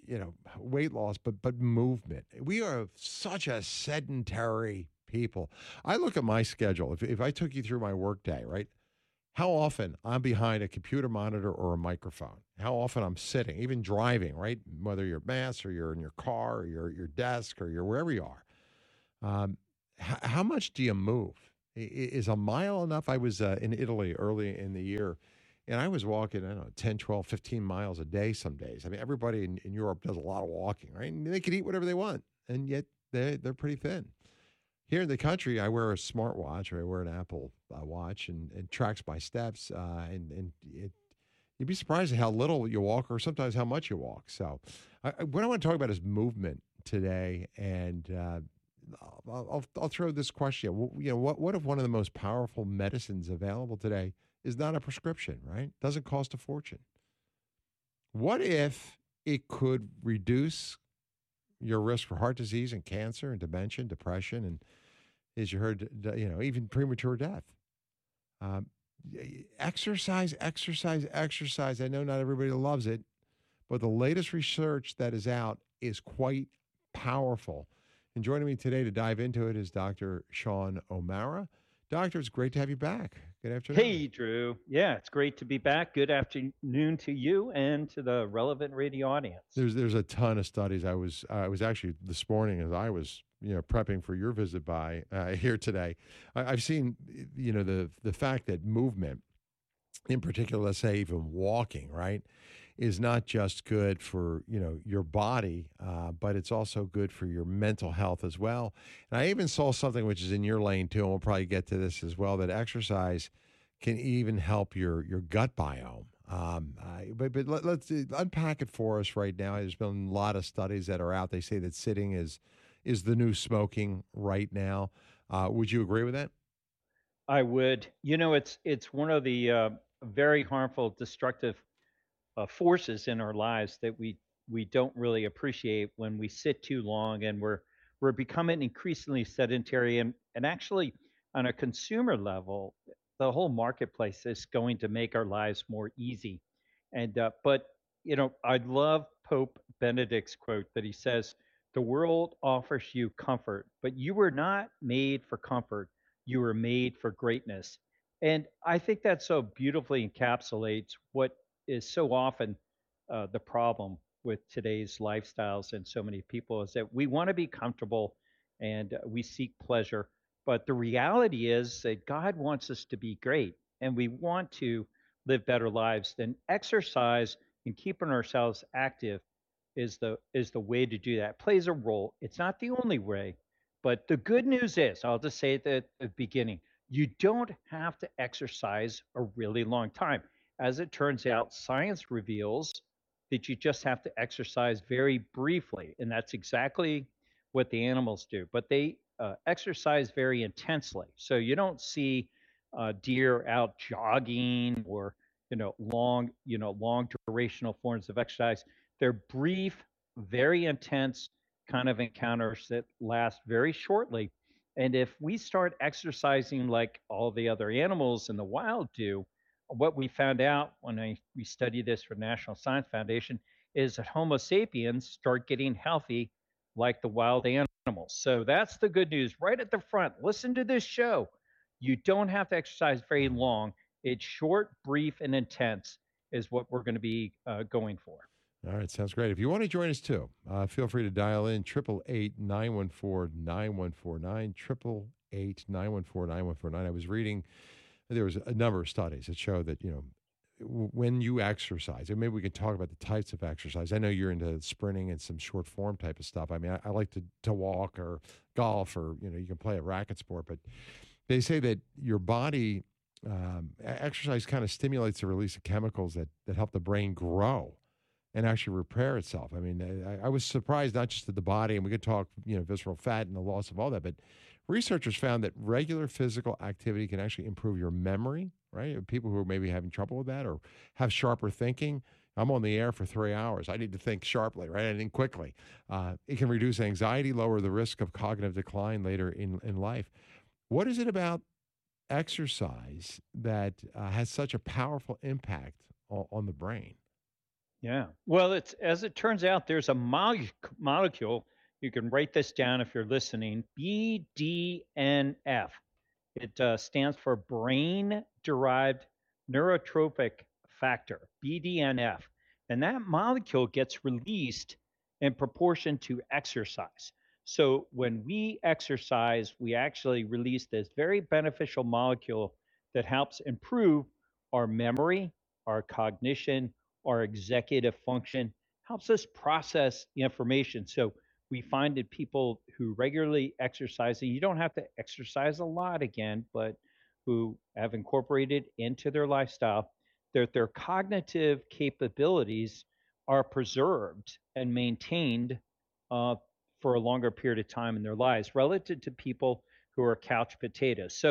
weight loss, but movement. We are such a sedentary people. I look at my schedule. If I took you through my workday, right? How often I'm behind a computer monitor or a microphone? How often I'm sitting, even driving, right? Whether you're at Mass or you're in your car or you're at your desk or you're wherever you are. How much do you move? Is a mile enough? I was in Italy early in the year, and I was walking, 10, 12, 15 miles a day some days. I mean, everybody in Europe does a lot of walking, right? And they can eat whatever they want, and yet they're pretty thin. Here in the country, I wear a smartwatch, or I wear an Apple watch, and it tracks my steps. You'd be surprised at how little you walk, or sometimes how much you walk. So, what I want to talk about is movement today, and I'll throw this question. What if one of the most powerful medicines available today is not a prescription, right? Doesn't cost a fortune. What if it could reduce your risk for heart disease and cancer and dementia and depression and, as you heard, even premature death? Exercise. I know not everybody loves it, but the latest research that is out is quite powerful. And joining me today to dive into it is Dr. Sean O'Mara. Doctor, it's great to have you back. Good afternoon. Hey, Drew. Yeah, it's great to be back. Good afternoon to you and to the Relevant Radio audience. There's a ton of studies. I was actually this morning, as I was prepping for your visit by here today, I've seen the fact that movement, in particular, let's say even walking, right, is not just good for your body, but it's also good for your mental health as well. And I even saw something which is in your lane too, and we'll probably get to this as well, that exercise can even help your gut biome. But let's unpack it for us right now. There's been a lot of studies that are out. They say that sitting is the new smoking right now. Would you agree with that? I would. It's one of the very harmful, destructive forces in our lives that we don't really appreciate when we sit too long, and we're becoming increasingly sedentary, and actually on a consumer level, the whole marketplace is going to make our lives more easy. And but I love Pope Benedict's quote that he says, "The world offers you comfort, but you were not made for comfort. You were made for greatness." And I think that so beautifully encapsulates what is so often the problem with today's lifestyles and so many people, is that we want to be comfortable and we seek pleasure. But the reality is that God wants us to be great, and we want to live better lives. Then exercise and keeping ourselves active is the way to do that. It plays a role. It's not the only way, but the good news is, I'll just say it at the beginning, you don't have to exercise a really long time. As it turns out, science reveals that you just have to exercise very briefly, and that's exactly what the animals do. But they exercise very intensely, so you don't see deer out jogging or long durational forms of exercise. They're brief, very intense kind of encounters that last very shortly. And if we start exercising like all the other animals in the wild do, what we found out when we studied this for National Science Foundation is that Homo sapiens start getting healthy like the wild animals. So that's the good news right at the front. Listen to this show. You don't have to exercise very long. It's short, brief, and intense is what we're going to be going for. All right, sounds great. If you want to join us too, feel free to dial in 888-914-9149, 888-914-9149. I was reading, there was a number of studies that show that, when you exercise, and maybe we can talk about the types of exercise. I know you're into sprinting and some short form type of stuff. I mean, I like to walk or golf, or, you can play a racket sport, but they say that your body, exercise kind of stimulates the release of chemicals that help the brain grow and actually repair itself. I mean, I was surprised, not just at the body, and we could talk, visceral fat and the loss of all that, but researchers found that regular physical activity can actually improve your memory, right? People who are maybe having trouble with that or have sharper thinking. I'm on the air for 3 hours. I need to think sharply, right? And think quickly. It can reduce anxiety, lower the risk of cognitive decline later in life. What is it about exercise that has such a powerful impact on the brain? Yeah. Well, it's as it turns out, there's a molecule. You can write this down if you're listening. BDNF. It stands for brain-derived neurotrophic factor, BDNF, and that molecule gets released in proportion to exercise. So when we exercise, we actually release this very beneficial molecule that helps improve our memory, our cognition, our executive function, helps us process the information. So we find that people who regularly exercise, and you don't have to exercise a lot again, but who have incorporated into their lifestyle, their cognitive capabilities are preserved and maintained for a longer period of time in their lives relative to people who are couch potatoes. So